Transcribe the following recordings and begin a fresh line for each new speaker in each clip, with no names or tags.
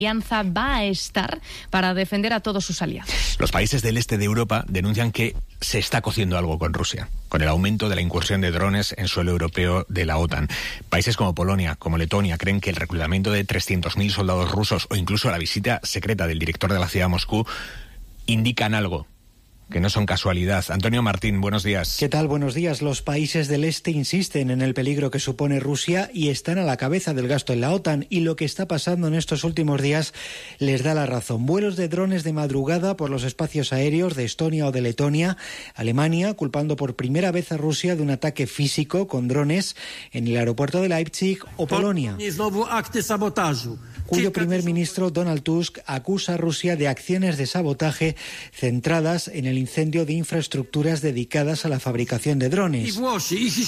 alianza va a estar para defender a todos sus aliados.
Los países del este de Europa denuncian que se está cociendo algo con Rusia, con el aumento de la incursión de drones en suelo europeo de la OTAN. Países como Polonia, como Letonia, creen que el reclutamiento de 300.000 soldados rusos o incluso la visita secreta del director de la ciudad de Moscú indican algo, que no son casualidad. Antonio Martín, buenos días.
¿Qué tal? Buenos días. Los países del este insisten en el peligro que supone Rusia y están a la cabeza del gasto en la OTAN, y lo que está pasando en estos últimos días les da la razón. Vuelos de drones de madrugada por los espacios aéreos de Estonia o de Letonia, Alemania culpando por primera vez a Rusia de un ataque físico con drones en el aeropuerto de Leipzig, o Polonia, cuyo primer ministro Donald Tusk acusa a Rusia de acciones de sabotaje centradas en el incendio de infraestructuras dedicadas a la fabricación de drones. Por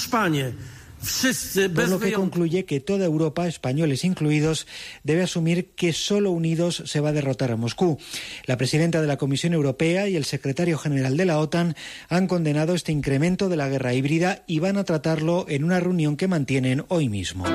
lo que concluye que toda Europa, españoles incluidos, debe asumir que solo unidos se va a derrotar a Moscú. La presidenta de la Comisión Europea y el secretario general de la OTAN han condenado este incremento de la guerra híbrida y van a tratarlo en una reunión que mantienen hoy mismo.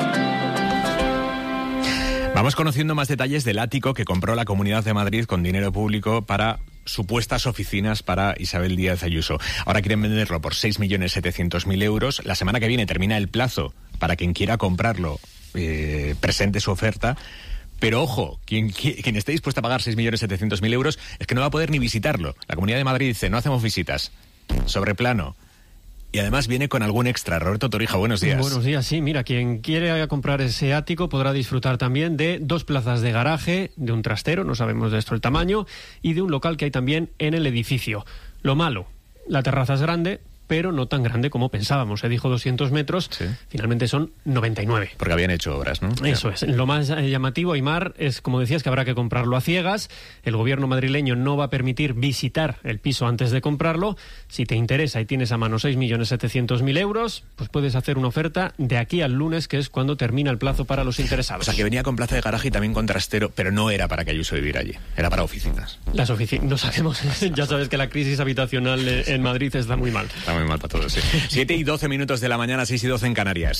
Vamos conociendo más detalles del ático que compró la Comunidad de Madrid con dinero público para supuestas oficinas para Isabel Díaz Ayuso. Ahora quieren venderlo por 6.700.000 euros. La semana que viene termina el plazo para quien quiera comprarlo, presente su oferta. Pero ojo, quien esté dispuesto a pagar 6.700.000 euros es que no va a poder ni visitarlo. La Comunidad de Madrid dice, no hacemos visitas. Sobre plano. Y además viene con algún extra. Roberto Torija, buenos días.
Buenos días, sí. Mira, quien quiere comprar ese ático podrá disfrutar también de 2 plazas de garaje, de un trastero, no sabemos de esto el tamaño, y de un local que hay también en el edificio. Lo malo, la terraza es grande, pero no tan grande como pensábamos. Se dijo 200 metros, sí. Finalmente son 99.
Porque habían hecho obras, ¿no?
Eso es. Lo más llamativo, Aimar, es, como decías, que habrá que comprarlo a ciegas. El gobierno madrileño no va a permitir visitar el piso antes de comprarlo. Si te interesa y tienes a mano 6.700.000 euros, pues puedes hacer una oferta de aquí al lunes, que es cuando termina el plazo para los interesados.
O sea, que venía con plaza de garaje y también con trastero, pero no era para que Ayuso viviera allí, era para oficinas.
Las oficinas, no sabemos. Ya sabes que la crisis habitacional en Madrid está muy mal.
Muy mal para todos, sí. 7:12 de la mañana, 6:12 en Canarias.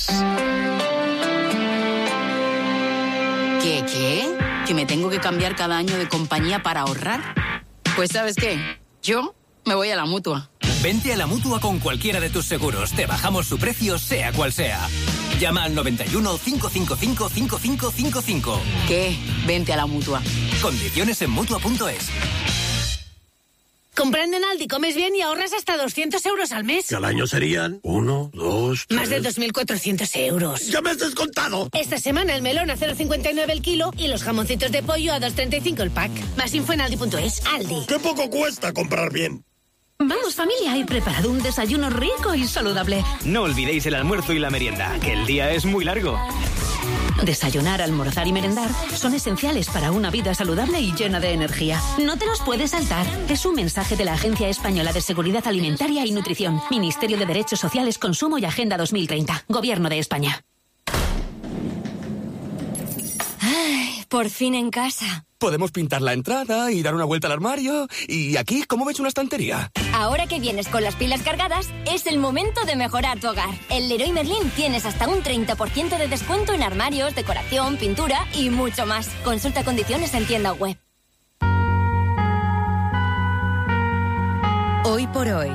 ¿Qué? ¿Que me tengo que cambiar cada año de compañía para ahorrar? Pues ¿sabes qué? Yo me voy a la Mutua.
Vente a la Mutua con cualquiera de tus seguros. Te bajamos su precio, sea cual sea. Llama al 91 555 5555.
¿Qué? Vente a la Mutua.
Condiciones en Mutua.es.
Comprando en Aldi comes bien y ahorras hasta 200 euros al mes.
Que al año serían 1, 2, 3...
Más de 2.400 euros.
¡Ya me has descontado!
Esta semana el melón a 0,59 el kilo y los jamoncitos de pollo a 2,35 el pack. Más info en Aldi.es. Aldi.
¡Qué poco cuesta comprar bien!
Vamos, familia, he preparado un desayuno rico y saludable.
No olvidéis el almuerzo y la merienda, que el día es muy largo.
Desayunar, almorzar y merendar son esenciales para una vida saludable y llena de energía. No te los puedes saltar. Es un mensaje de la Agencia Española de Seguridad Alimentaria y Nutrición, Ministerio de Derechos Sociales, Consumo y Agenda 2030, Gobierno de España.
Ay, por fin en casa.
Podemos pintar la entrada y dar una vuelta al armario. ¿Y aquí cómo ves una estantería?
Ahora que vienes con las pilas cargadas, es el momento de mejorar tu hogar. En Leroy Merlin tienes hasta un 30% de descuento en armarios, decoración, pintura y mucho más. Consulta condiciones en tienda web.
Hoy por hoy,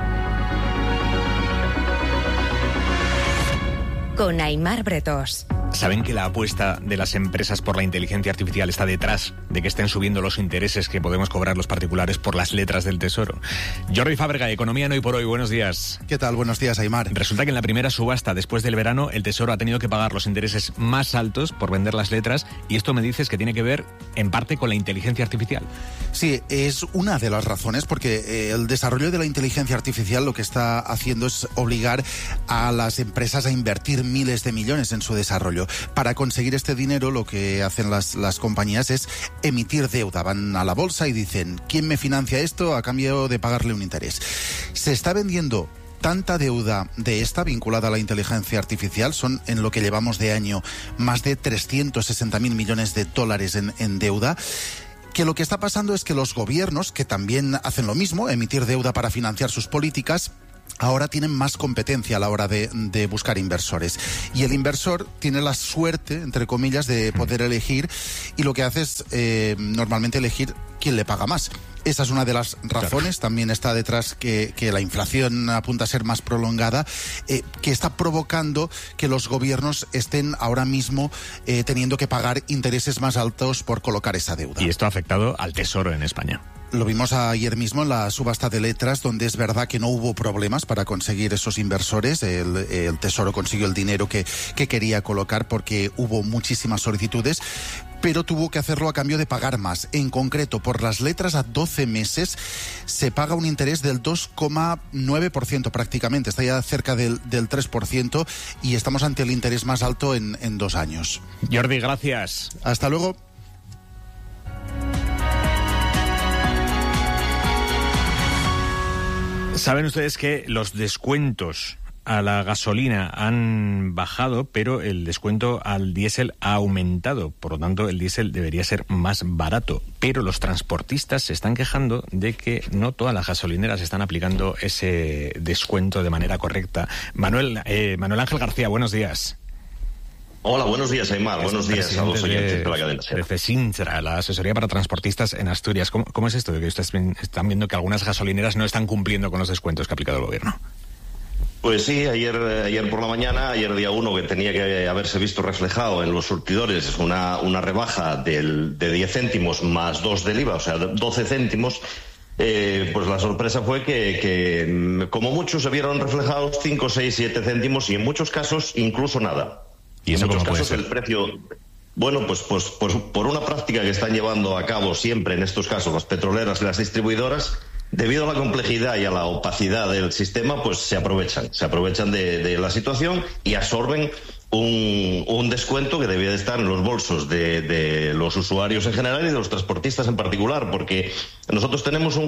con Aimar Bretós.
¿Saben que la apuesta de las empresas por la inteligencia artificial está detrás de que estén subiendo los intereses que podemos cobrar los particulares por las letras del Tesoro? Jordi Fábrega, Economía en Hoy por Hoy, buenos días.
¿Qué tal? Buenos días, Aimar.
Resulta que en la primera subasta después del verano el Tesoro ha tenido que pagar los intereses más altos por vender las letras, y esto me dices que tiene que ver en parte con la inteligencia artificial.
Sí, es una de las razones, porque el desarrollo de la inteligencia artificial lo que está haciendo es obligar a las empresas a invertir miles de millones en su desarrollo. Para conseguir este dinero, lo que hacen las compañías es emitir deuda. Van a la bolsa y dicen, ¿quién me financia esto a cambio de pagarle un interés? Se está vendiendo tanta deuda de esta vinculada a la inteligencia artificial, son en lo que llevamos de año más de 360.000 millones de dólares en deuda, que lo que está pasando es que los gobiernos, que también hacen lo mismo, emitir deuda para financiar sus políticas, ahora tienen más competencia a la hora de buscar inversores. Y el inversor tiene la suerte, entre comillas, de poder elegir, y lo que hace es normalmente elegir quién le paga más. Esa es una de las razones. Claro. También está detrás que la inflación apunta a ser más prolongada, que está provocando que los gobiernos estén ahora mismo teniendo que pagar intereses más altos por colocar esa deuda.
Y esto ha afectado al Tesoro en España.
Lo vimos ayer mismo en la subasta de letras, donde es verdad que no hubo problemas para conseguir esos inversores. El Tesoro consiguió el dinero que quería colocar porque hubo muchísimas solicitudes, pero tuvo que hacerlo a cambio de pagar más. En concreto, por las letras a 12 meses se paga un interés del 2,9% prácticamente. Está ya cerca del 3% y estamos ante el interés más alto en 2 años.
Jordi, gracias.
Hasta luego.
Saben ustedes que los descuentos a la gasolina han bajado, pero el descuento al diésel ha aumentado. Por lo tanto, el diésel debería ser más barato. Pero los transportistas se están quejando de que no todas las gasolineras están aplicando ese descuento de manera correcta. Manuel Ángel García, buenos días.
Hola, buenos días, Aymar. Buenos días a los oyentes de la cadena SER.
De FESINTRA, la asesoría para transportistas en Asturias. ¿Cómo es esto de que ustedes están viendo que algunas gasolineras no están cumpliendo con los descuentos que ha aplicado el gobierno?
Pues sí, ayer por la mañana, ayer día 1, que tenía que haberse visto reflejado en los surtidores una rebaja de 10 céntimos más 2 del IVA, o sea, 12 céntimos, pues la sorpresa fue que como muchos se vieron reflejados 5, 6, 7 céntimos y en muchos casos incluso nada.
¿Y eso
en muchos
cómo
casos
puede ser?
El precio... Bueno, pues por una práctica que están llevando a cabo siempre en estos casos las petroleras y las distribuidoras, debido a la complejidad y a la opacidad del sistema, pues se aprovechan de la situación y absorben un descuento que debía de estar en los bolsos de los usuarios en general y de los transportistas en particular, porque nosotros tenemos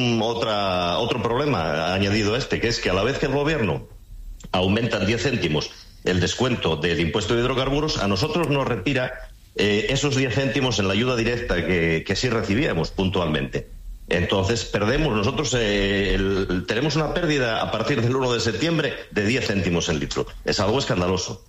otro problema añadido a que es que a la vez que el gobierno aumenta 10 céntimos el descuento del impuesto de hidrocarburos, a nosotros nos retira esos 10 céntimos en la ayuda directa que sí recibíamos puntualmente. Entonces nosotros tenemos una pérdida a partir del 1 de septiembre de 10 céntimos el litro. Es algo escandaloso.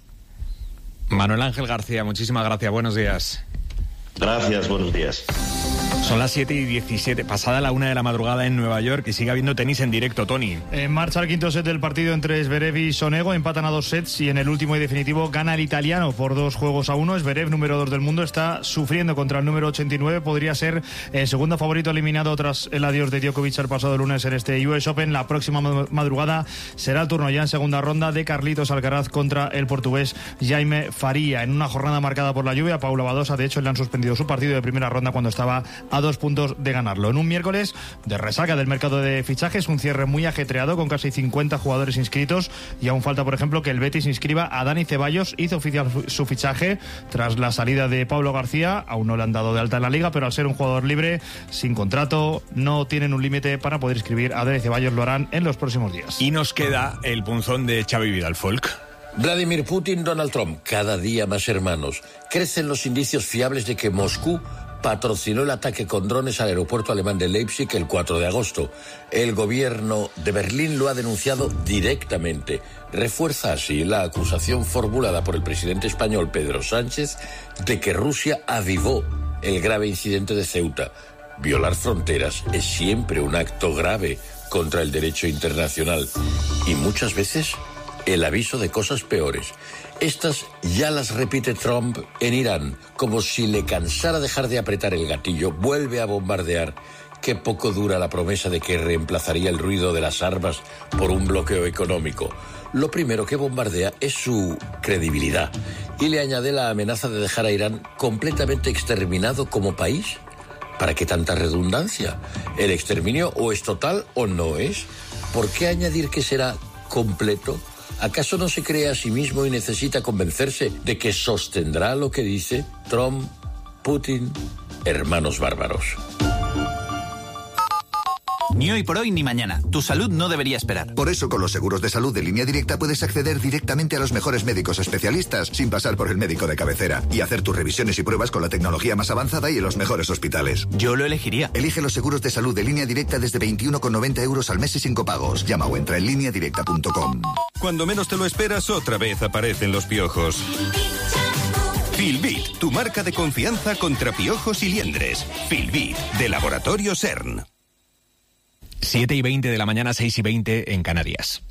Manuel Ángel García, muchísimas gracias. Buenos días.
Gracias, buenos días.
Son las 7:17, pasada la 1 de la madrugada en Nueva York, y sigue habiendo tenis en directo, Tony.
En marcha el quinto set del partido entre Zverev y Sonego, empatan a 2 sets y en el último y definitivo gana el italiano por 2-1. Zverev, número 2 del mundo, está sufriendo contra el número 89, podría ser el segundo favorito eliminado tras el adiós de Djokovic el pasado lunes en este US Open. La próxima madrugada será el turno ya en segunda ronda de Carlitos Alcaraz contra el portugués Jaime Faria. En una jornada marcada por la lluvia, Paula Badosa, de hecho, le han suspendido su partido de primera ronda cuando estaba a 2 puntos de ganarlo. En un miércoles de resaca del mercado de fichajes, un cierre muy ajetreado con casi 50 jugadores inscritos, y aún falta, por ejemplo, que el Betis inscriba a Dani Ceballos. Hizo oficial su fichaje tras la salida de Pablo García. Aún no le han dado de alta en la liga, pero al ser un jugador libre, sin contrato, no tienen un límite para poder inscribir a Dani Ceballos. Lo harán en los próximos días.
Y nos queda el punzón de Xavi Vidal Folk.
Vladimir Putin, Donald Trump, cada día más hermanos. Crecen los indicios fiables de que Moscú patrocinó el ataque con drones al aeropuerto alemán de Leipzig el 4 de agosto. El gobierno de Berlín lo ha denunciado directamente. Refuerza así la acusación formulada por el presidente español Pedro Sánchez de que Rusia avivó el grave incidente de Ceuta. Violar fronteras es siempre un acto grave contra el derecho internacional y muchas veces el aviso de cosas peores. Estas ya las repite Trump en Irán, como si le cansara dejar de apretar el gatillo, vuelve a bombardear. Qué poco dura la promesa de que reemplazaría el ruido de las armas por un bloqueo económico. Lo primero que bombardea es su credibilidad y le añade la amenaza de dejar a Irán completamente exterminado como país. ¿Para qué tanta redundancia? ¿El exterminio o es total o no es? ¿Por qué añadir que será completo? ¿Acaso no se cree a sí mismo y necesita convencerse de que sostendrá lo que dice? Trump, Putin, hermanos bárbaros.
Ni hoy por hoy ni mañana. Tu salud no debería esperar.
Por eso, con los seguros de salud de Línea Directa puedes acceder directamente a los mejores médicos especialistas sin pasar por el médico de cabecera y hacer tus revisiones y pruebas con la tecnología más avanzada y en los mejores hospitales.
Yo lo elegiría.
Elige los seguros de salud de Línea Directa desde 21,90 euros al mes y sin copagos. Llama o entra en lineadirecta.com.
Cuando menos te lo esperas, otra vez aparecen los piojos. Filbit, tu marca de confianza contra piojos y liendres. Filbit, de Laboratorio CERN.
7:20 de la mañana, 6:20 en Canarias.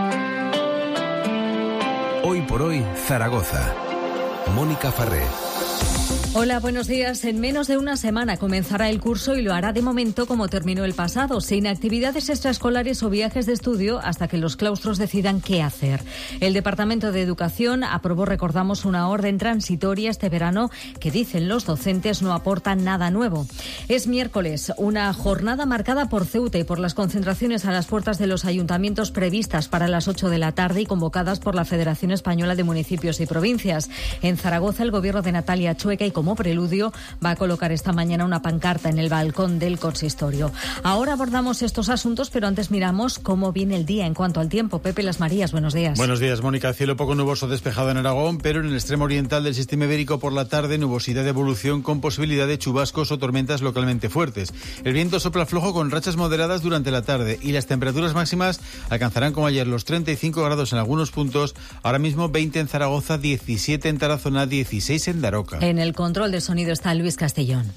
Hoy por hoy, Zaragoza. Mónica Farré.
Hola, buenos días. En menos de una semana comenzará el curso y lo hará de momento como terminó el pasado, sin actividades extraescolares o viajes de estudio hasta que los claustros decidan qué hacer. El Departamento de Educación aprobó, recordamos, una orden transitoria este verano que, dicen los docentes, no aporta nada nuevo. Es miércoles, una jornada marcada por Ceuta y por las concentraciones a las puertas de los ayuntamientos previstas para las 8 de la tarde y convocadas por la Federación Española de Municipios y Provincias. En Zaragoza, el gobierno de Natalia Chueca, y como preludio, va a colocar esta mañana una pancarta en el balcón del consistorio. Ahora abordamos estos asuntos, pero antes miramos cómo viene el día en cuanto al tiempo. Pepe Las Marías, buenos días.
Buenos días, Mónica. Cielo poco nuboso despejado en Aragón, pero en el extremo oriental del sistema ibérico por la tarde, nubosidad de evolución con posibilidad de chubascos o tormentas localmente fuertes. El viento sopla flojo con rachas moderadas durante la tarde y las temperaturas máximas alcanzarán como ayer los 35 grados en algunos puntos, ahora mismo 20 en Zaragoza, 17 en Tarazona, 16 en Daroca.
En el control de sonido está Luis Castellón.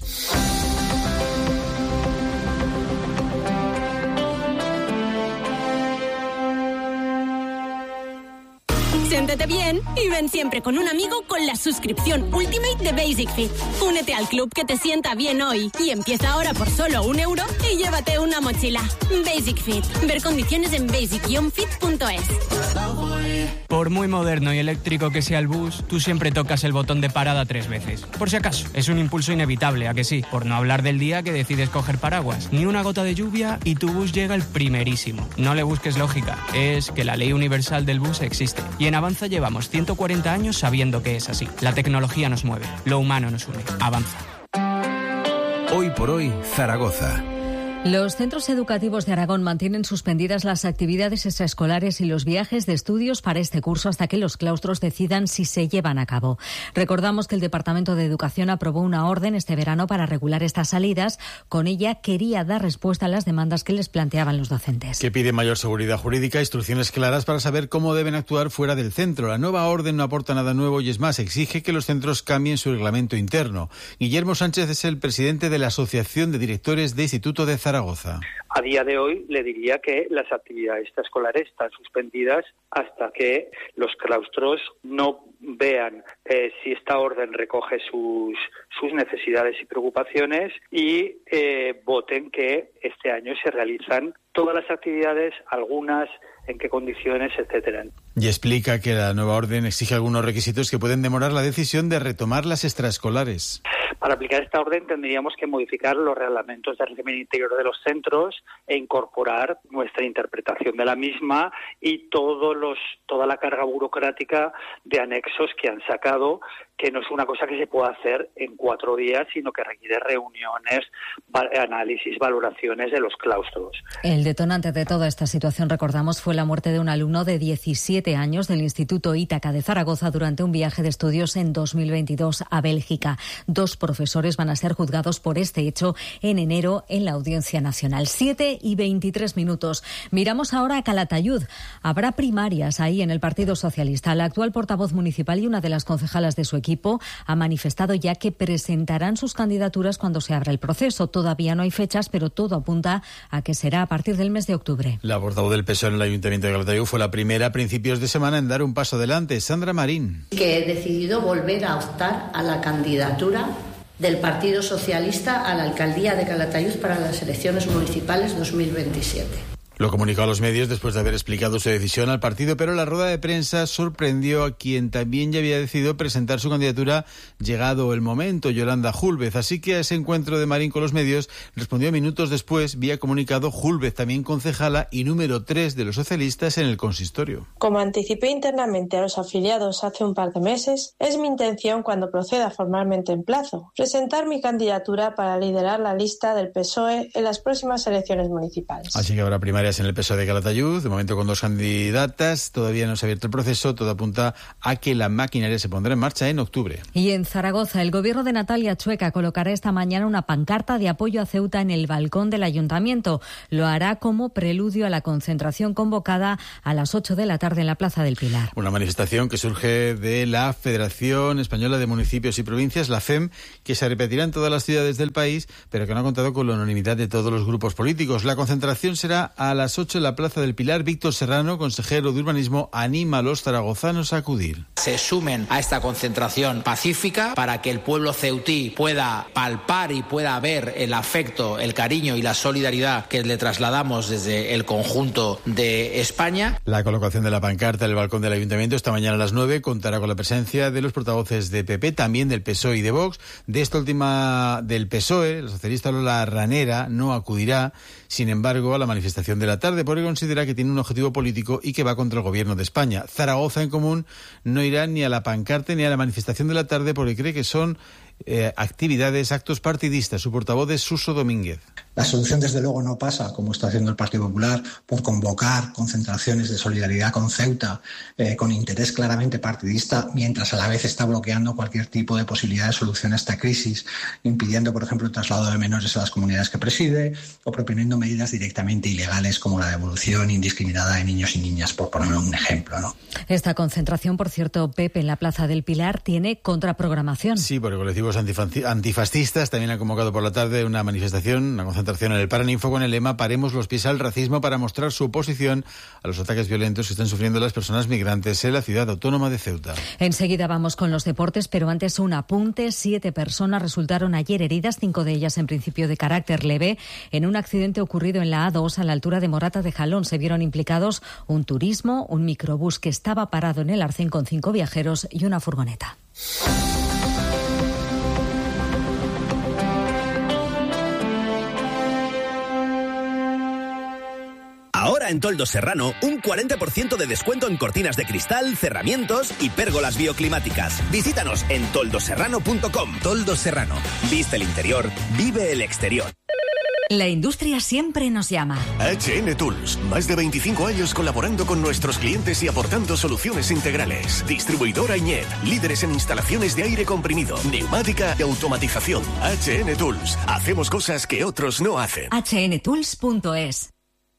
Siéntete bien y ven siempre con un amigo con la suscripción Ultimate de Basic Fit. Únete al club que te sienta bien hoy y empieza ahora por solo €1 y llévate una mochila. Basic Fit. Ver condiciones en basic-fit.es.
Por muy moderno y eléctrico que sea el bus, tú siempre tocas el botón de parada 3 veces. Por si acaso, es un impulso inevitable, ¿a que sí? Por no hablar del día que decides coger paraguas. Ni una gota de lluvia y tu bus llega el primerísimo. No le busques lógica, es que la ley universal del bus existe. Y en Avanza llevamos 140 años sabiendo que es así. La tecnología nos mueve, lo humano nos une. Avanza.
Hoy por hoy, Zaragoza.
Los centros educativos de Aragón mantienen suspendidas las actividades extraescolares y los viajes de estudios para este curso hasta que los claustros decidan si se llevan a cabo. Recordamos que el Departamento de Educación aprobó una orden este verano para regular estas salidas. Con ella quería dar respuesta a las demandas que les planteaban los docentes.
Que pide mayor seguridad jurídica, instrucciones claras para saber cómo deben actuar fuera del centro. La nueva orden no aporta nada nuevo y, es más, exige que los centros cambien su reglamento interno. Guillermo Sánchez es el presidente de la Asociación de Directores de Instituto de Zaragoza.
A día de hoy le diría que las actividades extraescolares están suspendidas hasta que los claustros no vean si esta orden recoge sus necesidades y preocupaciones y voten que este año se realizan todas las actividades, algunas en qué condiciones, etcétera.
Y explica que la nueva orden exige algunos requisitos que pueden demorar la decisión de retomar las extraescolares.
Para aplicar esta orden tendríamos que modificar los reglamentos de régimen interior de los centros e incorporar nuestra interpretación de la misma y toda la carga burocrática de anexos que han sacado, que no es una cosa que se pueda hacer en 4 días, sino que requiere reuniones, análisis, valoraciones de los claustros.
El detonante de toda esta situación, recordamos, fue la muerte de un alumno de 17 años del Instituto Ítaca de Zaragoza durante un viaje de estudios en 2022 a Bélgica. 2 profesores van a ser juzgados por este hecho en enero en la Audiencia Nacional. 7:23. Miramos ahora a Calatayud. Habrá primarias ahí en el Partido Socialista. La actual portavoz municipal y una de las concejalas de su equipo ha manifestado ya que presentarán sus candidaturas cuando se abra el proceso. Todavía no hay fechas, pero todo apunta a que será a partir del mes de octubre.
La portavoz del PSOE en el Ayuntamiento de Calatayud fue la primera a principios de semana en dar un paso adelante. Sandra Marín.
Que he decidido volver a optar a la candidatura del Partido Socialista a la alcaldía de Calatayud para las elecciones municipales 2027.
Lo comunicó a los medios después de haber explicado su decisión al partido, pero la rueda de prensa sorprendió a quien también ya había decidido presentar su candidatura llegado el momento, Yolanda Gúlvez. Así que a ese encuentro de Marín con los medios respondió minutos después, vía comunicado, Gúlvez, también concejala y número 3 de los socialistas en el consistorio.
Como anticipé internamente a los afiliados hace un par de meses, es mi intención, cuando proceda formalmente en plazo, presentar mi candidatura para liderar la lista del PSOE en las próximas elecciones municipales.
Así que habrá primarias en el PSOE de Calatayud, de momento con 2 candidatas, todavía no se ha abierto el proceso, todo apunta a que la maquinaria se pondrá en marcha en octubre.
Y en Zaragoza, el gobierno de Natalia Chueca colocará esta mañana una pancarta de apoyo a Ceuta en el balcón del ayuntamiento. Lo hará como preludio a la concentración convocada a las 8 de la tarde en la Plaza del Pilar.
Una manifestación que surge de la Federación Española de Municipios y Provincias, la FEM, que se repetirá en todas las ciudades del país, pero que no ha contado con la unanimidad de todos los grupos políticos. La concentración será a las 8 en la Plaza del Pilar. Víctor Serrano, consejero de Urbanismo, anima a los zaragozanos a acudir.
Se sumen a esta concentración pacífica para que el pueblo ceutí pueda palpar y pueda ver el afecto, el cariño y la solidaridad que le trasladamos desde el conjunto de España.
La colocación de la pancarta en el balcón del Ayuntamiento esta mañana a las 9 contará con la presencia de los portavoces de PP, también del PSOE y de Vox. De esta última del PSOE, la socialista Lola Ranera no acudirá, sin embargo, a la manifestación de la tarde, porque considera que tiene un objetivo político y que va contra el gobierno de España. Zaragoza en Común no irá ni a la pancarta ni a la manifestación de la tarde porque cree que son actividades, actos partidistas. Su portavoz es Suso Domínguez.
La solución, desde luego, no pasa, como está haciendo el Partido Popular, por convocar concentraciones de solidaridad con Ceuta con interés claramente partidista, mientras a la vez está bloqueando cualquier tipo de posibilidad de solución a esta crisis, impidiendo, por ejemplo, el traslado de menores a las comunidades que preside o proponiendo medidas directamente ilegales como la devolución indiscriminada de niños y niñas, por poner un ejemplo, ¿no?
Esta concentración, por cierto, Pepe, en la Plaza del Pilar, tiene contraprogramación.
Sí, por el colectivo antifascistas también han convocado por la tarde una manifestación, una concentración en el Paraninfo con el lema "Paremos los pies al racismo", para mostrar su oposición a los ataques violentos que están sufriendo las personas migrantes en la ciudad autónoma de Ceuta.
Enseguida vamos con los deportes, pero antes un apunte. 7 personas resultaron ayer heridas, 5 de ellas en principio de carácter leve, en un accidente ocurrido en la A2 a la altura de Morata de Jalón. Se vieron implicados un turismo, un microbús que estaba parado en el arcén con 5 viajeros y una furgoneta.
Ahora en Toldos Serrano, un 40% de descuento en cortinas de cristal, cerramientos y pérgolas bioclimáticas. Visítanos en toldoserrano.com. Toldos Serrano. Viste el interior, vive el exterior.
La industria siempre nos llama.
HN Tools, más de 25 años colaborando con nuestros clientes y aportando soluciones integrales. Distribuidora Iñet, líderes en instalaciones de aire comprimido, neumática y automatización. HN Tools, hacemos cosas que otros no hacen.
htools.es.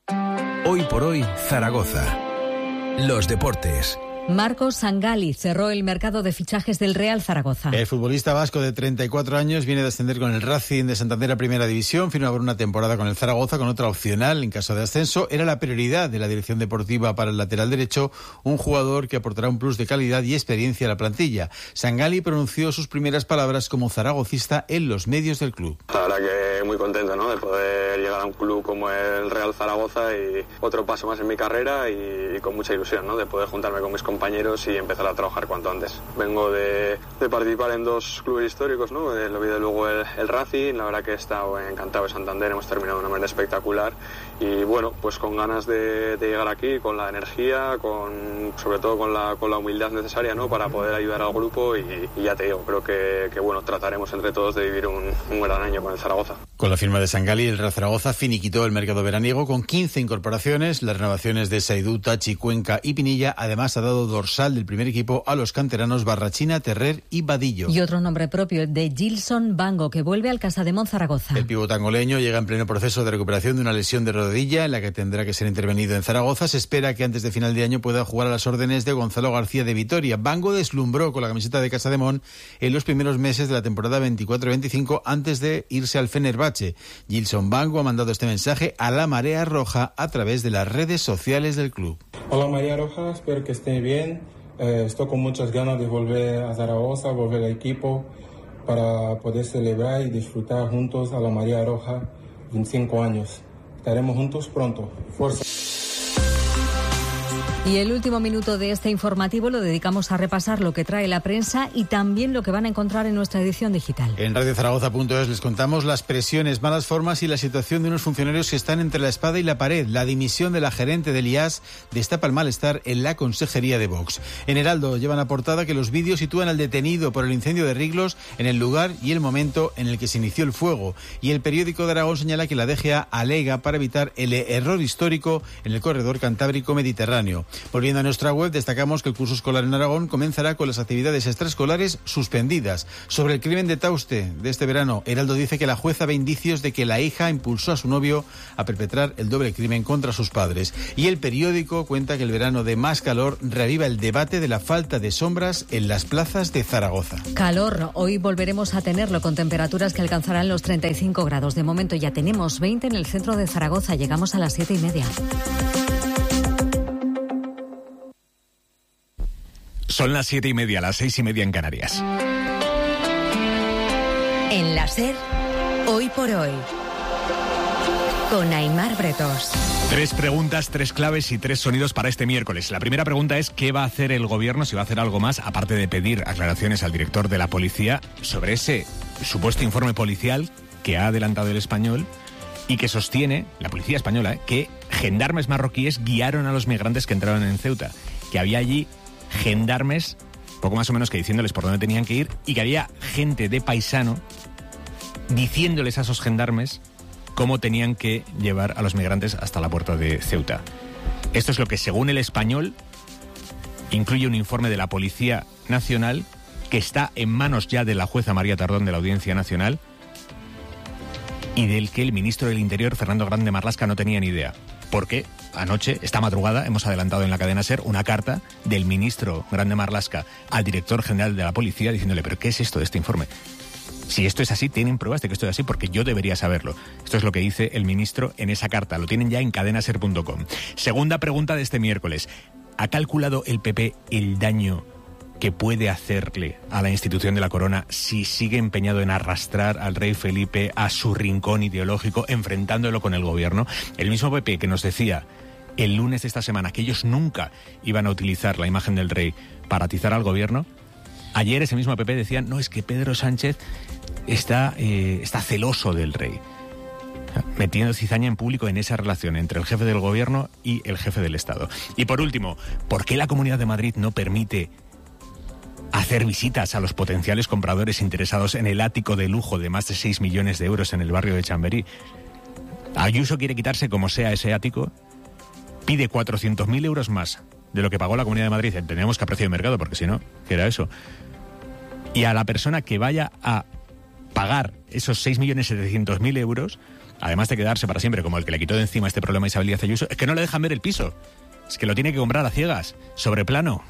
Hoy por hoy, Zaragoza. Los deportes.
Marcos Sangali cerró el mercado de fichajes del Real Zaragoza.
El futbolista vasco de 34 años viene de ascender con el Racing de Santander a Primera División, firma por una temporada con el Zaragoza con otra opcional en caso de ascenso. Era la prioridad de la dirección deportiva para el lateral derecho, un jugador que aportará un plus de calidad y experiencia a la plantilla. Sangali pronunció sus primeras palabras como zaragocista en los medios del club.
La verdad que muy contento, ¿no?, de poder llegar a un club como el Real Zaragoza y otro paso más en mi carrera y con mucha ilusión, ¿no?, de poder juntarme con mis compañeros y empezar a trabajar cuanto antes. Vengo de participar en 2 clubes históricos, ¿no?, el Oviedo y luego el Racing. La verdad que he estado encantado de Santander, hemos terminado de una manera espectacular y bueno, pues con ganas de llegar aquí, con la energía, sobre todo con la humildad necesaria, ¿no?, para poder ayudar al grupo y ya te digo, creo que bueno, trataremos entre todos de vivir un gran año con el Zaragoza.
Con la firma de Sangali, el Real Zaragoza finiquitó el mercado veraniego con 15 incorporaciones. Las renovaciones de Saidú, Tachi, Cuenca y Pinilla además ha dado dorsal del primer equipo a los canteranos Barrachina, Terrer y Vadillo.
Y otro nombre propio, el de Gilson Bango, que vuelve al Casademón Zaragoza.
El pívot angoleño llega en pleno proceso de recuperación de una lesión de rodilla en la que tendrá que ser intervenido en Zaragoza. Se espera que antes de final de año pueda jugar a las órdenes de Gonzalo García de Vitoria. Bango deslumbró con la camiseta de Casademón en los primeros meses de la temporada 24-25 antes de irse al Fenerbahce. Gilson Bango ha mandado este mensaje a la Marea Roja a través de las redes sociales del club.
Hola Marea Roja, espero que esté bien. Estoy con muchas ganas de volver a Zaragoza, volver al equipo para poder celebrar y disfrutar juntos a la Marea Roja 25 años Estaremos juntos pronto. Fuerza.
Y el último minuto de este informativo lo dedicamos a repasar lo que trae la prensa y también lo que van a encontrar en nuestra edición digital.
En radiozaragoza.es les contamos las presiones, malas formas y la situación de unos funcionarios que están entre la espada y la pared. La dimisión de la gerente del IAS destapa el malestar en la consejería de Vox. En Heraldo llevan a portada que los vídeos sitúan al detenido por el incendio de Riglos en el lugar y el momento en el que se inició el fuego. Y el periódico de Aragón señala que la DGA alega para evitar el error histórico en el corredor cantábrico mediterráneo. Volviendo a nuestra web, destacamos que el curso escolar en Aragón comenzará con las actividades extraescolares suspendidas. Sobre el crimen de Tauste de este verano, Heraldo dice que la jueza ve indicios de que la hija impulsó a su novio a perpetrar el doble crimen contra sus padres. Y el periódico cuenta que el verano de más calor reaviva el debate de la falta de sombras en las plazas de Zaragoza.
Calor, hoy volveremos a tenerlo con temperaturas que alcanzarán los 35 grados. De momento ya tenemos 20 en el centro de Zaragoza, llegamos a las 7:30.
Son las 7:30, las 6:30 en Canarias.
En la SER, hoy por hoy, con Aimar Bretos.
3 preguntas, 3 claves y 3 sonidos para este miércoles. La primera pregunta es ¿qué va a hacer el gobierno, si va a hacer algo más, aparte de pedir aclaraciones al director de la policía sobre ese supuesto informe policial que ha adelantado El Español y que sostiene, la policía española, que gendarmes marroquíes guiaron a los migrantes que entraron en Ceuta, que había allí gendarmes, poco más o menos que diciéndoles por dónde tenían que ir, y que había gente de paisano diciéndoles a esos gendarmes cómo tenían que llevar a los migrantes hasta la puerta de Ceuta. Esto es lo que, según El Español, incluye un informe de la Policía Nacional que está en manos ya de la jueza María Tardón de la Audiencia Nacional y del que el ministro del Interior, Fernando Grande Marlaska, no tenía ni idea. Porque anoche, esta madrugada, hemos adelantado en la cadena SER una carta del ministro Grande Marlaska al director general de la policía diciéndole, ¿pero qué es esto de este informe? Si esto es así, tienen pruebas de que esto es así porque yo debería saberlo. Esto es lo que dice el ministro en esa carta. Lo tienen ya en cadenaser.com. Segunda pregunta de este miércoles. ¿Ha calculado el PP el daño que puede hacerle a la institución de la corona si sigue empeñado en arrastrar al rey Felipe a su rincón ideológico, enfrentándolo con el gobierno? El mismo PP que nos decía el lunes de esta semana que ellos nunca iban a utilizar la imagen del rey para atizar al gobierno, ayer ese mismo PP decía, no, es que Pedro Sánchez está celoso del rey, metiendo cizaña en público en esa relación entre el jefe del gobierno y el jefe del Estado. Y por último, ¿por qué la Comunidad de Madrid no permite hacer visitas a los potenciales compradores interesados en el ático de lujo de más de 6 millones de euros en el barrio de Chamberí? Ayuso quiere quitarse como sea ese ático, pide 400.000 euros más de lo que pagó la Comunidad de Madrid, entendemos que a precio de mercado, porque si no, ¿qué era eso? Y a la persona que vaya a pagar esos 6.700.000 euros, además de quedarse para siempre como el que le quitó de encima este problema a Isabel Díaz Ayuso, es que no le dejan ver el piso, es que lo tiene que comprar a ciegas, sobre plano.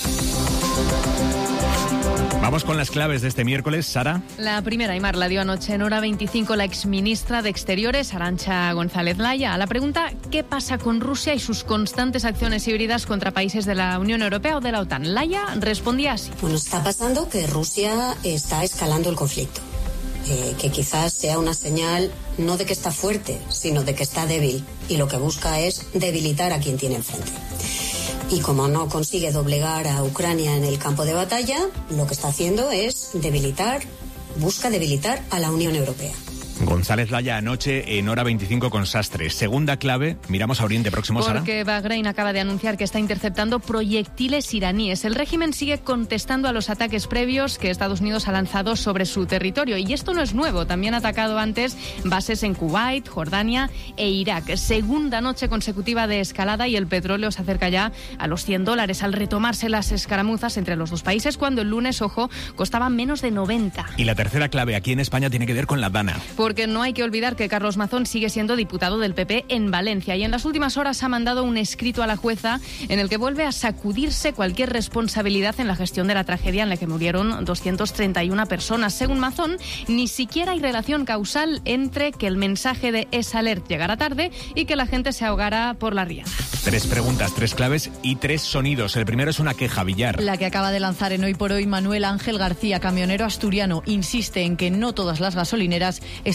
Vamos con las claves de este miércoles, Sara.
La primera, Aimar, la dio anoche en hora 25 la exministra de Exteriores, Arantxa González Laya, a la pregunta ¿qué pasa con Rusia y sus constantes acciones híbridas contra países de la Unión Europea o de la OTAN? Laya respondía así.
Bueno, está pasando que Rusia está escalando el conflicto, que quizás sea una señal no de que está fuerte, sino de que está débil, y lo que busca es debilitar a quien tiene enfrente. Y como no consigue doblegar a Ucrania en el campo de batalla, lo que está haciendo es busca debilitar a la Unión Europea.
González Laya anoche en hora 25 con Sastre. Segunda clave, miramos a Oriente Próximo, Sara.
Porque Bahrein acaba de anunciar que está interceptando proyectiles iraníes. El régimen sigue contestando a los ataques previos que Estados Unidos ha lanzado sobre su territorio. Y esto no es nuevo, también ha atacado antes bases en Kuwait, Jordania e Irak. Segunda noche consecutiva de escalada y el petróleo se acerca ya a los $100 al retomarse las escaramuzas entre los dos países, cuando el lunes, ojo, costaba menos de 90.
Y la tercera clave aquí en España tiene que ver con la Dana.
Porque no hay que olvidar que Carlos Mazón sigue siendo diputado del PP en Valencia y en las últimas horas ha mandado un escrito a la jueza en el que vuelve a sacudirse cualquier responsabilidad en la gestión de la tragedia en la que murieron 231 personas. Según Mazón, ni siquiera hay relación causal entre que el mensaje de S-Alert llegara tarde y que la gente se ahogara por la ría.
3 preguntas, 3 claves y 3 sonidos. El primero es una queja, Villar.
La que acaba de lanzar en Hoy por Hoy Manuel Ángel García, camionero asturiano, insiste en que no todas las gasolineras están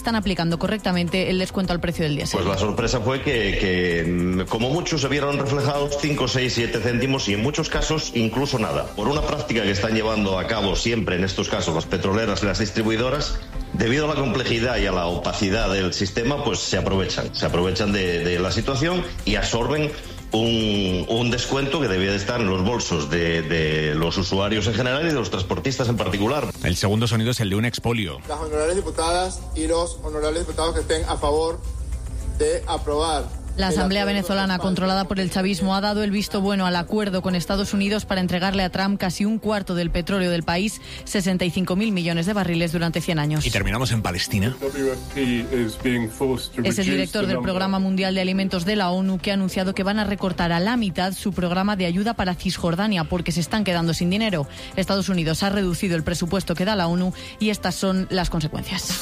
están aplicando correctamente el descuento al precio del diésel.
Pues la sorpresa fue que como mucho se vieron reflejados 5, 6, 7 céntimos y en muchos casos incluso nada. Por una práctica que están llevando a cabo siempre en estos casos las petroleras y las distribuidoras, debido a la complejidad y a la opacidad del sistema, pues se aprovechan de la situación y absorben un descuento que debía de estar en los bolsos de los usuarios en general y de los transportistas en particular.
El segundo sonido es el de un expolio.
Las honorables diputadas y los honorables diputados que estén a favor de aprobar.
La Asamblea venezolana, controlada por el chavismo, ha dado el visto bueno al acuerdo con Estados Unidos para entregarle a Trump casi un cuarto del petróleo del país, 65.000 millones de barriles durante 100 años.
Y terminamos en Palestina.
Es el director del Programa Mundial de Alimentos de la ONU que ha anunciado que van a recortar a la mitad su programa de ayuda para Cisjordania porque se están quedando sin dinero. Estados Unidos ha reducido el presupuesto que da la ONU y estas son las consecuencias.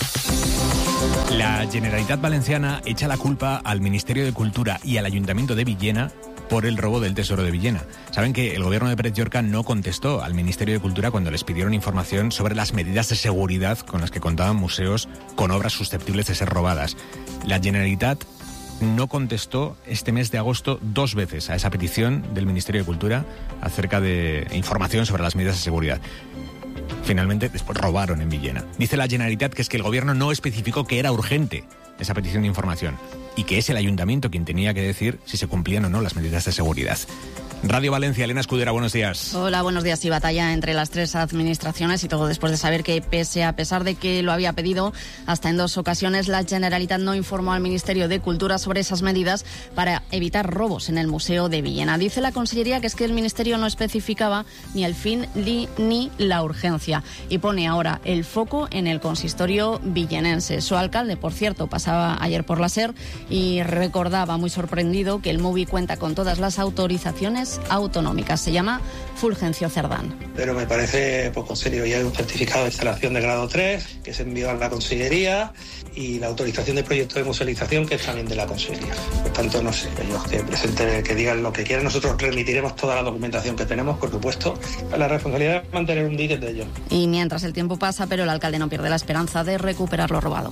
La Generalitat Valenciana echa la culpa al Ministerio de Cultura y al Ayuntamiento de Villena por el robo del Tesoro de Villena. Saben que el gobierno de Pérez Llorca no contestó al Ministerio de Cultura cuando les pidieron información sobre las medidas de seguridad con las que contaban museos con obras susceptibles de ser robadas. La Generalitat no contestó este mes de agosto 2 veces a esa petición del Ministerio de Cultura acerca de información sobre las medidas de seguridad. Finalmente, después robaron en Villena. Dice la Generalitat que es que el gobierno no especificó que era urgente esa petición de información y que es el ayuntamiento quien tenía que decir si se cumplían o no las medidas de seguridad. Radio Valencia, Elena Escudera, buenos días.
Hola, buenos días. Y batalla entre las 3 administraciones y todo después de saber que, a pesar de que lo había pedido hasta en 2 ocasiones, la Generalitat no informó al Ministerio de Cultura sobre esas medidas para evitar robos en el Museo de Villena. Dice la Consellería que es que el Ministerio no especificaba ni el fin ni la urgencia y pone ahora el foco en el consistorio villenense. Su alcalde, por cierto, pasaba ayer por la SER y recordaba muy sorprendido que el MUVI cuenta con todas las autorizaciones autonómicas. Se llama Fulgencio Cerdán.
Pero me parece poco serio. Ya hay un certificado de instalación de grado 3 que se envió a la Consellería y la autorización de proyecto de musealización que es también de la Consellería. Por tanto, no sé, ellos que presenten, que digan lo que quieran. Nosotros remitiremos toda la documentación que tenemos, por supuesto. La responsabilidad es mantener un dique de ellos.
Y mientras el tiempo pasa, pero el alcalde no pierde la esperanza de recuperar lo robado.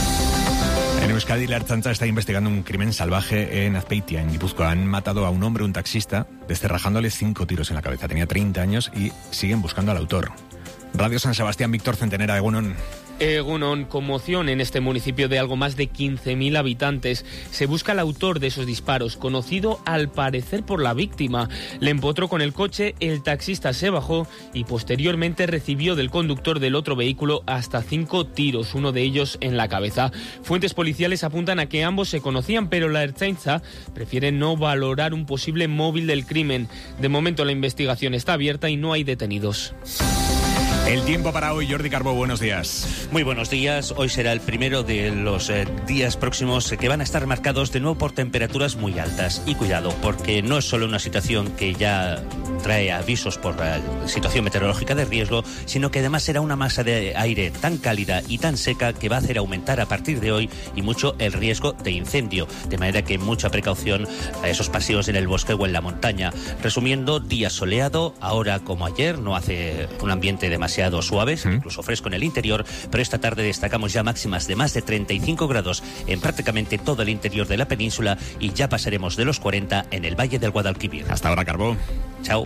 En Euskadi, la Ertzaintza está investigando un crimen salvaje en Azpeitia, en Guipúzcoa. Han matado a un hombre, un taxista, descerrajándole 5 tiros en la cabeza. Tenía 30 años y siguen buscando al autor. Radio San Sebastián, Víctor Centenera, Egunon.
Egunon, conmoción en este municipio de algo más de 15.000 habitantes. Se busca al autor de esos disparos, conocido al parecer por la víctima. Le empotró con el coche, el taxista se bajó y posteriormente recibió del conductor del otro vehículo hasta 5 tiros, uno de ellos en la cabeza. Fuentes policiales apuntan a que ambos se conocían, pero la Ertzaintza prefiere no valorar un posible móvil del crimen. De momento la investigación está abierta y no hay detenidos.
El tiempo para hoy, Jordi Carbó, buenos días.
Muy buenos días. Hoy será el primero de los días próximos que van a estar marcados de nuevo por temperaturas muy altas. Y cuidado, porque no es solo una situación que ya trae avisos por la situación meteorológica de riesgo, sino que además será una masa de aire tan cálida y tan seca que va a hacer aumentar a partir de hoy y mucho el riesgo de incendio. De manera que mucha precaución a esos paseos en el bosque o en la montaña. Resumiendo, día soleado, ahora como ayer, no hace un ambiente demasiado suaves, incluso fresco en el interior, pero esta tarde destacamos ya máximas de más de 35 grados en prácticamente todo el interior de la península y ya pasaremos de los 40 en el Valle del Guadalquivir.
Hasta ahora, Carbó.
Chao.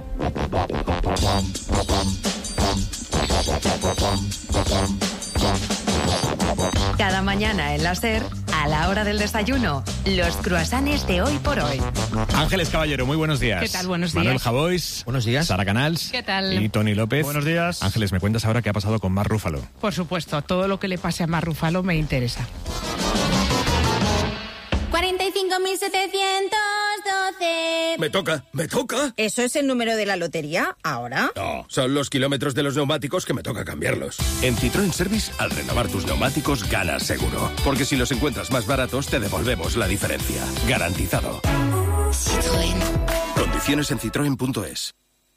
Cada mañana en la SER, a la hora del desayuno, los croissants de Hoy por Hoy.
Ángeles Caballero, muy buenos días.
¿Qué tal? Buenos días.
Manuel Javois.
Buenos días.
Sara Canals.
¿Qué tal?
Y Tony López.
Buenos días.
Ángeles, ¿me cuentas ahora qué ha pasado con Marc Ruffalo?
Por supuesto, todo lo que le pase a Marc Ruffalo me interesa.
45.712.
Me toca.
¿Eso es el número de la lotería ahora?
No, son los kilómetros de los neumáticos que me toca cambiarlos.
En Citroën Service, al renovar tus neumáticos, ganas seguro. Porque si los encuentras más baratos, te devolvemos la diferencia. Garantizado.
Citroën.
Condiciones en citroen.es.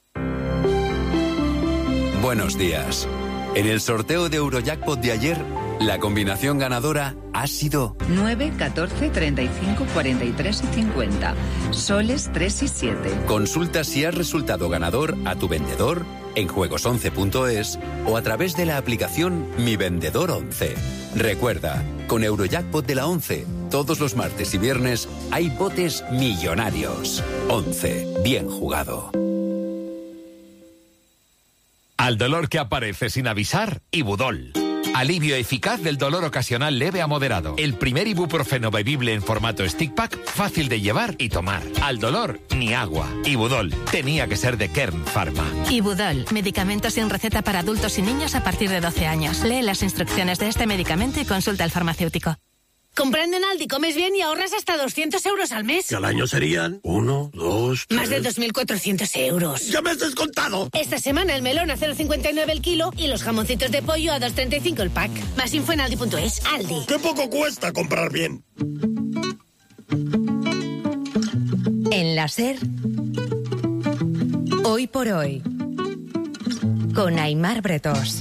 Buenos días. En el sorteo de Eurojackpot de ayer, la combinación ganadora ha sido
9, 14, 35, 43 y 50. Soles 3 y 7.
Consulta si has resultado ganador a tu vendedor en juegos11.es o a través de la aplicación Mi Vendedor 11. Recuerda, Con Eurojackpot de la 11, todos los martes y viernes hay botes millonarios. 11. Bien jugado.
Al dolor que aparece sin avisar, Ibudol. Alivio eficaz del dolor ocasional leve a moderado. El primer ibuprofeno bebible en formato stick pack, fácil de llevar y tomar. Al dolor, ni agua. Ibudol. Tenía que ser de Kern Pharma.
Ibudol. Medicamento sin receta para adultos y niños a partir de 12 años. Lee las instrucciones de este medicamento y consulta al farmacéutico.
Comprando en Aldi comes bien y ahorras hasta 200 euros al mes.
Que al año serían 1, 2, 3...
Más de 2.400 euros.
¡Ya me has descontado!
Esta semana el melón a 0,59 el kilo y los jamoncitos de pollo a 2,35 el pack. Más info en Aldi.es. Aldi.
¡Qué poco cuesta comprar bien!
En la SER, Hoy por Hoy, con Aimar Bretós.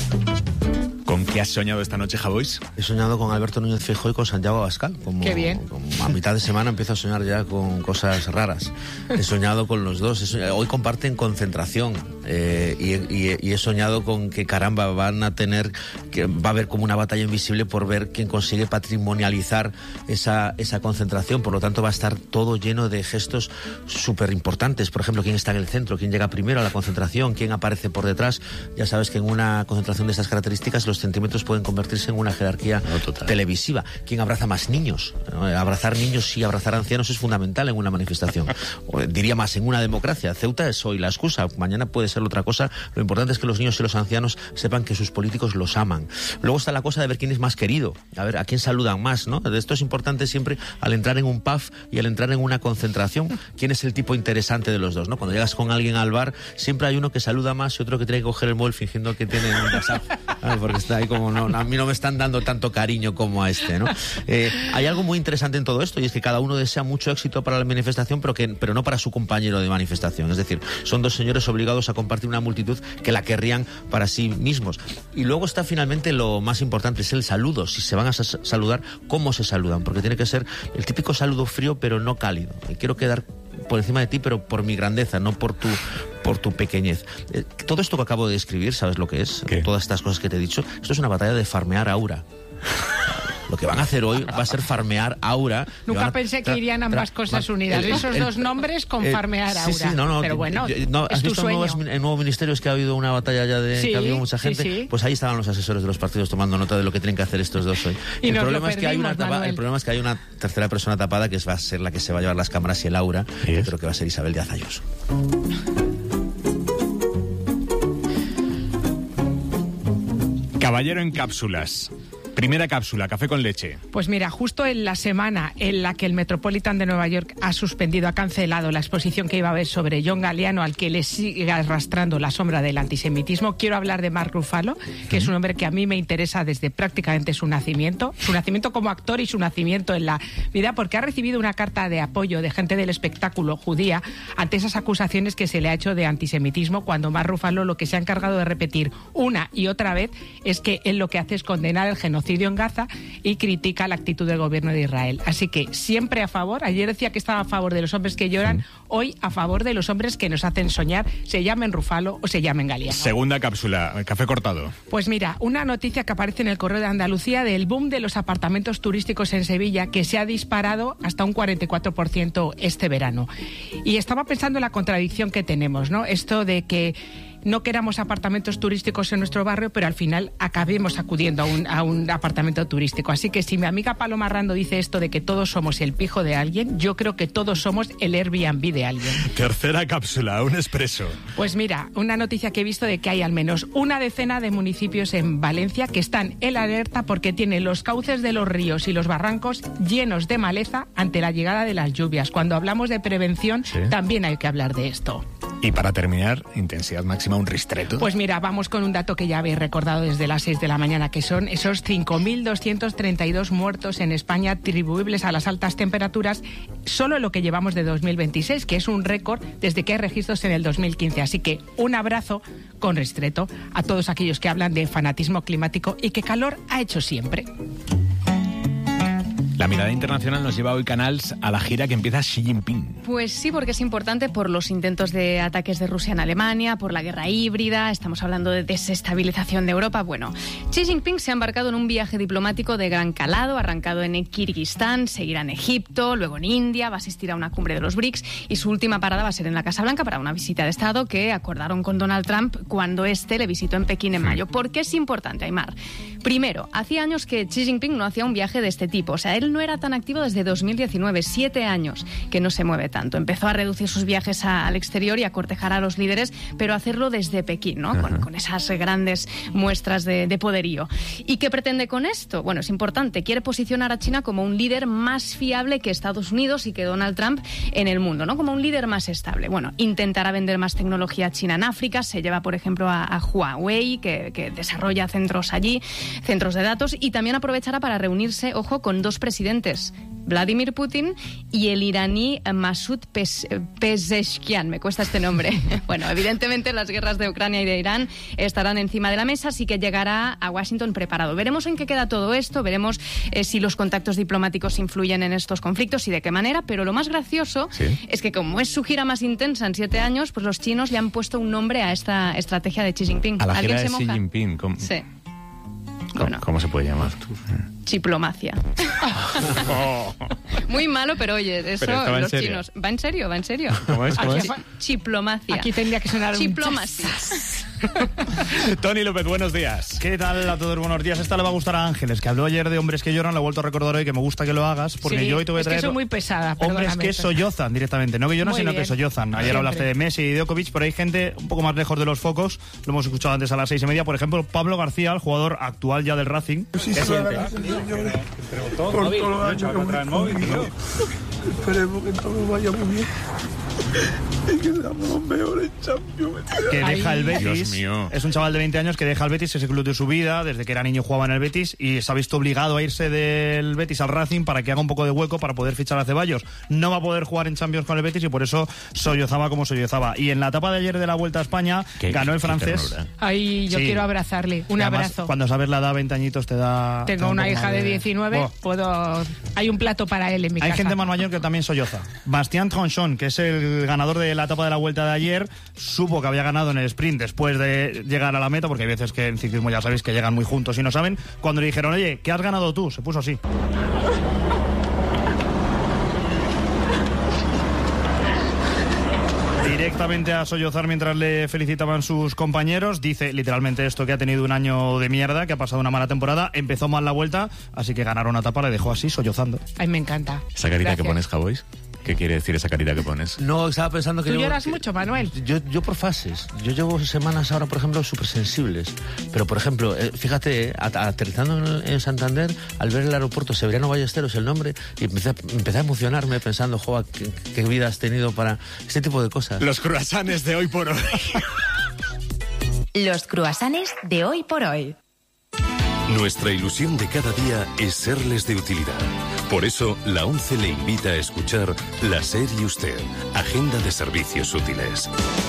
¿Con qué has soñado esta noche, Javois?
He soñado con Alberto Núñez Feijóo y con Santiago Abascal.
Qué bien.
Como a mitad de semana empiezo a soñar ya con cosas raras. He soñado con los dos. Hoy comparten concentración y he soñado con que, caramba, van a tener, que va a haber como una batalla invisible por ver quién consigue patrimonializar esa concentración. Por lo tanto, va a estar todo lleno de gestos súper importantes. Por ejemplo, quién está en el centro, quién llega primero a la concentración, quién aparece por detrás. Ya sabes que en una concentración de estas características los centímetros pueden convertirse en una jerarquía televisiva. ¿Quién abraza más niños? Abrazar niños y abrazar ancianos es fundamental en una manifestación. O, diría más, en una democracia. Ceuta es hoy la excusa, mañana puede ser otra cosa. Lo importante es que los niños y los ancianos sepan que sus políticos los aman. Luego está la cosa de ver quién es más querido, a ver a quién saludan más, ¿no? Esto es importante siempre al entrar en un pub y al entrar en una concentración. ¿Quién es el tipo interesante de los dos, no? Cuando llegas con alguien al bar, siempre hay uno que saluda más y otro que tiene que coger el móvil fingiendo que tiene un WhatsApp. Porque está ahí como, no, a mí no me están dando tanto cariño como a este, ¿no? Hay algo muy interesante en todo esto y es que cada uno desea mucho éxito para la manifestación, pero no para su compañero de manifestación. Es decir, son dos señores obligados a compartir una multitud que la querrían para sí mismos. Y luego está finalmente lo más importante, es el saludo. Si se van a saludar, ¿cómo se saludan? Porque tiene que ser el típico saludo frío pero no cálido. Quiero quedar por encima de ti, pero por mi grandeza, no por tu pequeñez. Todo esto que acabo de describir, ¿sabes lo que es? ¿Qué? Todas estas cosas que te he dicho, esto es una batalla de farmear aura. Lo que van a hacer hoy va a ser farmear aura.
Nunca pensé que irían ambas cosas unidas. Esos dos nombres con farmear aura.
Sí,
pero bueno,
¿has visto en Nuevo Ministerios que ha habido una batalla ya de que ha habido mucha gente?
Sí.
Pues ahí estaban los asesores de los partidos tomando nota de lo que tienen que hacer estos dos hoy. El problema es que hay una tercera persona tapada que va a ser la que se va a llevar las cámaras y el aura, que creo que va a ser Isabel Díaz Ayuso.
Caballero en cápsulas. Primera cápsula, café con leche.
Pues mira, justo en la semana en la que el Metropolitan de Nueva York ha cancelado la exposición que iba a haber sobre John Galliano, al que le sigue arrastrando la sombra del antisemitismo, quiero hablar de Mark Ruffalo, que es un hombre que a mí me interesa desde prácticamente su nacimiento como actor y su nacimiento en la vida, porque ha recibido una carta de apoyo de gente del espectáculo judía ante esas acusaciones que se le ha hecho de antisemitismo, cuando Mark Ruffalo lo que se ha encargado de repetir una y otra vez es que él lo que hace es condenar el genocidio en Gaza y critica la actitud del gobierno de Israel. Así que siempre a favor. Ayer decía que estaba a favor de los hombres que lloran, hoy a favor de los hombres que nos hacen soñar, se llamen Ruffalo o se llamen Galliano.
Segunda cápsula, café cortado.
Pues mira, una noticia que aparece en el Correo de Andalucía del boom de los apartamentos turísticos en Sevilla, que se ha disparado hasta un 44% este verano. Y estaba pensando en la contradicción que tenemos, ¿no? Esto de que no queramos apartamentos turísticos en nuestro barrio, pero al final acabemos acudiendo a un apartamento turístico. Así que si mi amiga Paloma Rando dice esto de que todos somos el pijo de alguien, yo creo que todos somos el Airbnb de alguien.
Tercera cápsula, un expreso.
Pues mira, una noticia que he visto de que hay al menos una decena de municipios en Valencia que están en alerta porque tienen los cauces de los ríos y los barrancos llenos de maleza ante la llegada de las lluvias. Cuando hablamos de prevención, también hay que hablar de esto.
Y para terminar, intensidad máxima, un ristreto.
Pues mira, vamos con un dato que ya habéis recordado desde las 6 de la mañana, que son esos 5.232 muertos en España atribuibles a las altas temperaturas, solo en lo que llevamos de 2026, que es un récord desde que hay registros en el 2015. Así que un abrazo con ristreto a todos aquellos que hablan de fanatismo climático y que calor ha hecho siempre.
La mirada internacional nos lleva hoy, Canals, a la gira que empieza Xi Jinping.
Pues sí, porque es importante por los intentos de ataques de Rusia en Alemania, por la guerra híbrida, estamos hablando de desestabilización de Europa. Bueno, Xi Jinping se ha embarcado en un viaje diplomático de gran calado, arrancado en Kirguistán, seguirá en Egipto, luego en India, va a asistir a una cumbre de los BRICS y su última parada va a ser en la Casa Blanca para una visita de Estado que acordaron con Donald Trump cuando éste le visitó en Pekín en mayo. ¿Por qué es importante, Aimar? Primero, hacía años que Xi Jinping no hacía un viaje de este tipo. O sea, él no era tan activo desde 2019, 7 años que no se mueve tanto. Empezó a reducir sus viajes al exterior y a cortejar a los líderes, pero a hacerlo desde Pekín, ¿no? Con esas grandes muestras de poderío. ¿Y qué pretende con esto? Bueno, es importante. Quiere posicionar a China como un líder más fiable que Estados Unidos y que Donald Trump en el mundo, ¿no? Como un líder más estable. Bueno, intentará vender más tecnología china en África. Se lleva, por ejemplo, a Huawei, que desarrolla centros allí, centros de datos, y también aprovechará para reunirse, ojo, con dos presidentes, Vladimir Putin y el iraní Masoud Pezeshkian. Me cuesta este nombre. Bueno, evidentemente las guerras de Ucrania y de Irán estarán encima de la mesa, así que llegará a Washington preparado. Veremos en qué queda todo esto, veremos si los contactos diplomáticos influyen en estos conflictos y de qué manera, pero lo más gracioso es que como es su gira más intensa en 7 años, pues los chinos le han puesto un nombre a esta estrategia de Xi Jinping.
A la gira
¿Alguien
de
se
Xi
moja?
Jinping.
Sí.
¿Cómo se puede llamar?
Chiplomacia. Muy malo, pero oye, eso
pero
los chinos. ¿Va en serio? ¿Va en serio?
¿Cómo es?
Chiplomacia.
Aquí tendría que sonar
Chiplomacia.
Tony López, buenos días.
¿Qué tal a todos? Buenos días. Esta le va a gustar a Ángeles, que habló ayer de hombres que lloran. Lo he vuelto a recordar hoy, que me gusta que lo hagas, porque yo hoy te voy a traer...
Es que soy muy pesada,
hombres que sollozan directamente. No que lloran, sino que sollozan. Ayer hablaste de Messi y de Djokovic, pero hay gente un poco más lejos de los focos. Lo hemos escuchado antes a las 6:30. Por ejemplo, Pablo García, el jugador actual ya del Racing.
Esperemos que todo vaya muy bien. Y que seamos los mejores Champions.
Que deja el Betis.
Dios mío.
Es un chaval de 20 años que deja el Betis, ese club de su vida. Desde que era niño jugaba en el Betis y se ha visto obligado a irse del Betis al Racing para que haga un poco de hueco para poder fichar a Ceballos. No va a poder jugar en Champions con el Betis y por eso sollozaba como sollozaba. Y en la etapa de ayer de la Vuelta a España ganó el francés.
Ay, yo quiero abrazarle. Un abrazo.
Cuando sabes la edad, 20 añitos te da...
Tengo una hija de 19, hay un plato para él en mi casa.
Hay gente más mayor que también solloza. Bastien Tronchon, que es el ganador de la etapa de la Vuelta de ayer, supo que había ganado en el sprint después de llegar a la meta, porque hay veces que en ciclismo ya sabéis que llegan muy juntos y no saben. Cuando le dijeron, oye, ¿qué has ganado tú? Se puso así. Directamente a sollozar mientras le felicitaban sus compañeros. Dice literalmente esto, que ha tenido un año de mierda, que ha pasado una mala temporada, empezó mal la Vuelta, así que ganar una etapa le dejó así, sollozando.
Ay, me encanta.
¿Esa carita que pones, Javois? ¿Qué quiere decir esa carita que pones?
No, estaba pensando que...
¿Tú lloras mucho, Manuel?
Yo por fases. Yo llevo semanas ahora, por ejemplo, súper sensibles. Pero, por ejemplo, fíjate, aterrizando en Santander, al ver el aeropuerto Severiano Ballesteros, el nombre, y empecé a emocionarme pensando, joder, qué vida has tenido para este tipo de cosas.
Los croissants de hoy por hoy.
Los croissants de hoy por hoy.
Nuestra ilusión de cada día es serles de utilidad. Por eso, la ONCE le invita a escuchar La SER y Usted, Agenda de Servicios Útiles.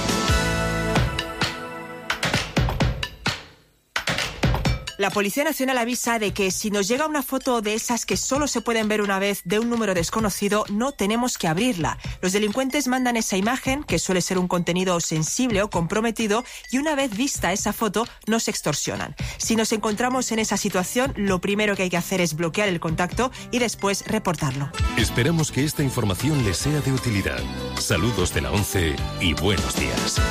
La Policía Nacional avisa de que si nos llega una foto de esas que solo se pueden ver una vez de un número desconocido, no tenemos que abrirla. Los delincuentes mandan esa imagen, que suele ser un contenido sensible o comprometido, y una vez vista esa foto, nos extorsionan. Si nos encontramos en esa situación, lo primero que hay que hacer es bloquear el contacto y después reportarlo.
Esperamos que esta información les sea de utilidad. Saludos de la ONCE y buenos días.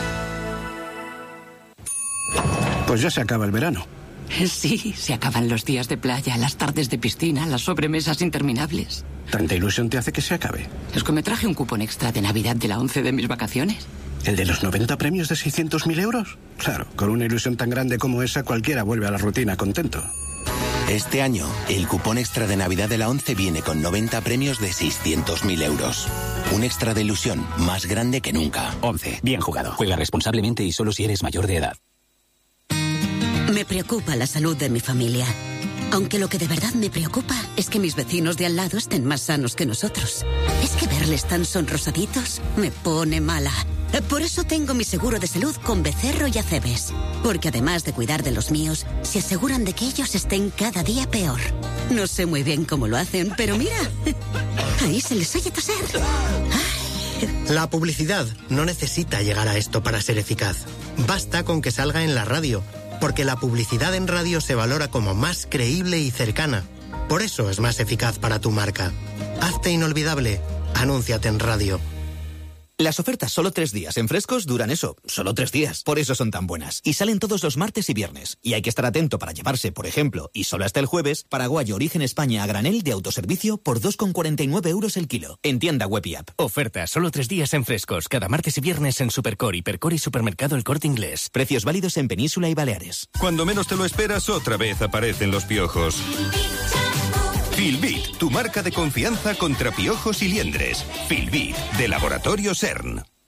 Pues ya se acaba el verano.
Sí, se acaban los días de playa, las tardes de piscina, las sobremesas interminables.
¿Tanta ilusión te hace que se acabe?
Es que me traje un cupón extra de Navidad de la ONCE de mis vacaciones.
¿El de los 90 premios de 600.000 euros? Claro, con una ilusión tan grande como esa, cualquiera vuelve a la rutina contento.
Este año, el cupón extra de Navidad de la ONCE viene con 90 premios de 600.000 euros. Un extra de ilusión más grande que nunca.
ONCE, bien jugado. Juega responsablemente y solo si eres mayor de edad.
Me preocupa la salud de mi familia. Aunque lo que de verdad me preocupa es que mis vecinos de al lado estén más sanos que nosotros. Es que verles tan sonrosaditos me pone mala. Por eso tengo mi seguro de salud con Becerro y Acebes. Porque además de cuidar de los míos, se aseguran de que ellos estén cada día peor. No sé muy bien cómo lo hacen, pero mira, ahí se les oye toser.
La publicidad no necesita llegar a esto para ser eficaz. Basta con que salga en la radio, porque la publicidad en radio se valora como más creíble y cercana. Por eso es más eficaz para tu marca. Hazte inolvidable. Anúnciate en radio.
Las ofertas solo 3 días en Frescos duran eso, solo 3 días. Por eso son tan buenas. Y salen todos los martes y viernes. Y hay que estar atento para llevarse, por ejemplo, y solo hasta el jueves, paraguayo origen España a granel de autoservicio por 2,49 € el kilo. En tienda web y app.
Oferta solo 3 días en Frescos, cada martes y viernes en Supercore, Hipercore y Supermercado El Corte Inglés.
Precios válidos en Península y Baleares.
Cuando menos te lo esperas, otra vez aparecen los piojos. Filbit, tu marca de confianza contra piojos y liendres. Filbit, de Laboratorio CERN.